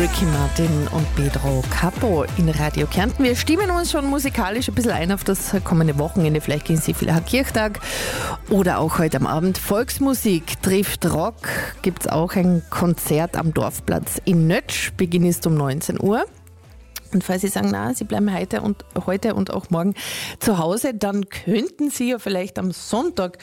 Ricky Martin und Pedro Capo in Radio Kärnten. Wir stimmen uns schon musikalisch ein bisschen ein auf das kommende Wochenende. Vielleicht gehen Sie vielleicht Kirchtag oder auch heute am Abend. Volksmusik trifft Rock. Gibt es auch ein Konzert am Dorfplatz in Nötsch. Beginn ist um 19 Uhr. Und falls Sie sagen, na, Sie bleiben heute und auch morgen zu Hause, dann könnten Sie ja vielleicht am Sonntag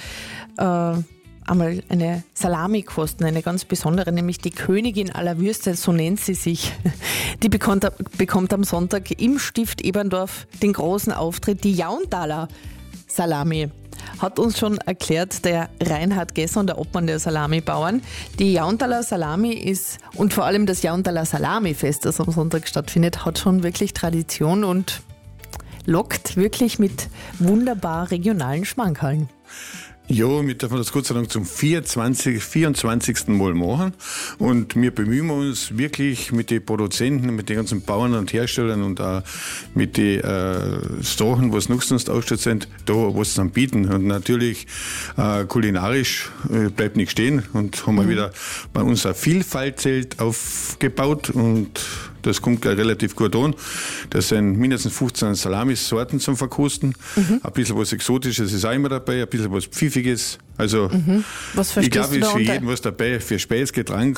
einmal eine Salami kosten, eine ganz besondere, nämlich die Königin aller Würste, so nennt sie sich. Die bekommt am Sonntag im Stift Eberndorf den großen Auftritt, die Jauntaler Salami. Hat uns schon erklärt der Reinhard Gesson, der Obmann der Salamibauern. Die Jauntaler Salami ist, und vor allem das Jauntaler Salamifest, das am Sonntag stattfindet, hat schon wirklich Tradition und lockt wirklich mit wunderbar regionalen Schmankerln. Ja, wir dürfen das Gott sei Dank zum 24. Mal machen. Und wir bemühen uns wirklich mit den Produzenten, mit den ganzen Bauern und Herstellern und auch mit den Sachen, was noch sonst ausgestellt sind, da was zu bieten. Und natürlich kulinarisch bleibt nichts stehen und haben wir wieder bei uns ein Vielfaltzelt aufgebaut und das kommt gleich relativ gut an. Das sind mindestens 15 Salamisorten zum Verkosten. Ein bisschen was Exotisches ist auch immer dabei, ein bisschen was Pfiffiges. Also, was ich glaube, es ist für jeden was dabei. Für Speis,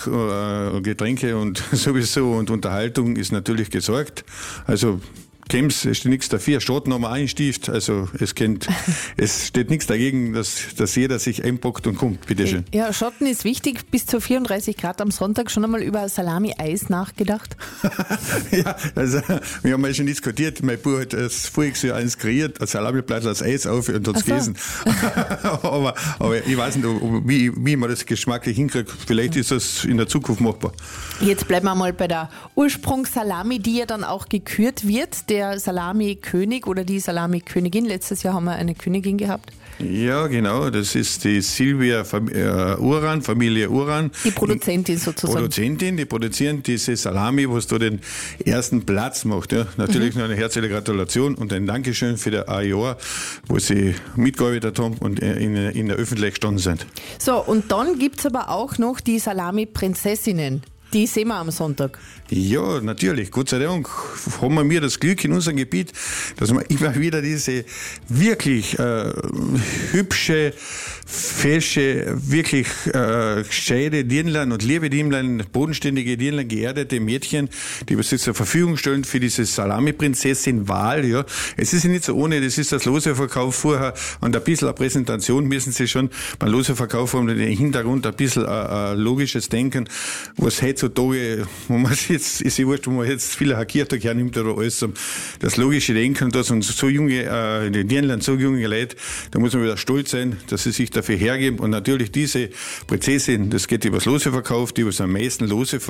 Getränke und sowieso und Unterhaltung ist natürlich gesorgt. Also, es steht nichts dafür, Stadt nochmal einstift, also es steht nichts dagegen, dass jeder sich einpackt und kommt, bitteschön. Ja, Schotten ist wichtig, bis zu 34 Grad am Sonntag schon einmal über Salami-Eis nachgedacht? Ja, also wir haben ja schon diskutiert, mein Bruder hat das voriges Jahr eins kreiert, ein Salami-Blatt als Eis auf und hat es gegessen. aber ich weiß nicht, wie man das geschmacklich hinkriegt, vielleicht ist das in der Zukunft machbar. Jetzt bleiben wir mal bei der Ursprungssalami, die ja dann auch gekürt wird, der Salami-König oder die Salami-Königin. Letztes Jahr haben wir eine Königin gehabt. Ja, genau. Das ist die Silvia Uran, Familie Uran. Die Produzentin sozusagen. Die produzieren diese Salami, was da den ersten Platz macht. Ja. Natürlich noch eine herzliche Gratulation und ein Dankeschön für das Jahr, wo sie mitgearbeitet haben und in der Öffentlichkeit gestanden sind. So, und dann gibt es aber auch noch die Salami-Prinzessinnen. Die sehen wir am Sonntag. Ja, natürlich. Gott sei Dank haben wir das Glück in unserem Gebiet, dass wir immer wieder diese wirklich hübsche, fesche, wirklich gescheite Dirndlern und liebe Dirndlern, bodenständige Dirndlern, geerdete Mädchen, die wir sich zur Verfügung stellen für diese Salami-Prinzessin-Wahl. Ja. Es ist ja nicht so ohne, das ist das Loseverkauf vorher und ein bisschen eine Präsentation müssen Sie schon beim Loseverkauf haben, den Hintergrund ein bisschen logisches Denken, was heutzutage, wo man jetzt, ist ja wurscht, wo man jetzt viele Hakiertag hernimmt oder alles, das logische Denken, das und so junge, die Dirndlern, so junge Leute, da muss man wieder stolz sein, dass sie sich dafür hergeben und natürlich diese Prinzessin, das geht über das Loseverkauf, die über am meisten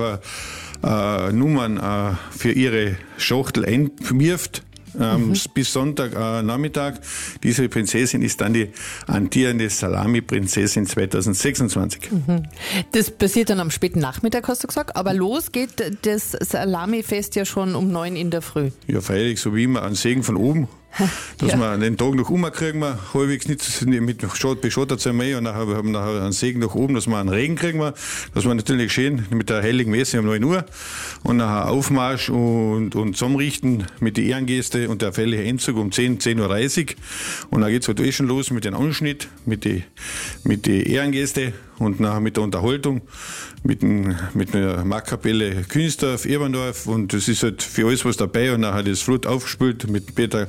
Nummern für ihre Schachtel einwirft. Bis Sonntag Nachmittag. Diese Prinzessin ist dann die amtierende Salami-Prinzessin 2026. Das passiert dann am späten Nachmittag, hast du gesagt, aber los geht das Salami-Fest ja schon um 9 in der Früh. Ja, freilich, so wie immer, ein Segen von oben. Dass wir den Tag noch umkriegen, wir halbwegs nicht mit beschottet sind wir und nachher haben wir einen Segen nach oben, dass wir einen Regen kriegen, dass wir natürlich schön mit der heiligen Messe um 9 Uhr und nachher Aufmarsch und zusammenrichten mit den Ehrengäste und der feierliche Endzug um 10:30 Uhr und dann geht's halt schon los mit dem Anschnitt, mit den Ehrengäste und nachher mit der Unterhaltung, mit der Markkapelle Künsdorf, Eberndorf und das ist halt für alles was dabei und nachher das Flut aufgespült mit Peter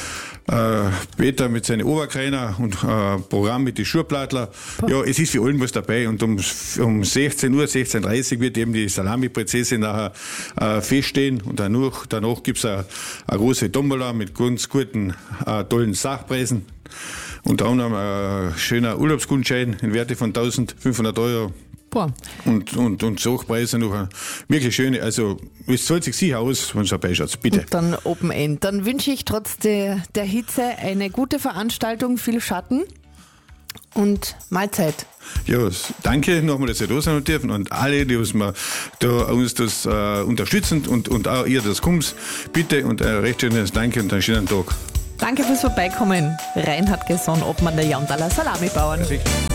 mit seinen Oberkreiner und Programm mit den Schurplattler. Ja, es ist für allen was dabei und um 16:30 Uhr wird eben die Salami-Prinzessin nachher feststehen und danach gibt's eine große Tombola mit ganz guten, tollen Sachpreisen. Unter anderem ein schöner Urlaubsgutschein in Werte von 1.500 Euro. Und Sachpreise noch wirklich schöne, also es zahlt sich sicher aus, wenn es dabei schaut, bitte. Und dann Open End. Dann wünsche ich trotz der Hitze eine gute Veranstaltung, viel Schatten und Mahlzeit. Ja, danke nochmal, dass ihr da sein dürfen und alle, die uns das unterstützen und auch ihr das kommt, bitte und ein recht schönes Danke und einen schönen Tag. Danke fürs Vorbeikommen. Reinhard Gesson, Obmann der Jauntaler Salamibauern. Perfekt.